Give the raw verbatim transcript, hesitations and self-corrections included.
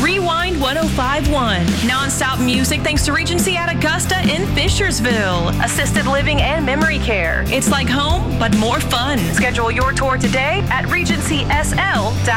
Rewind one oh five point one. Non-stop music thanks to Regency at Augusta in Fishersville. Assisted living and memory care. It's like home, but more fun. Schedule your tour today at regency s l dot com.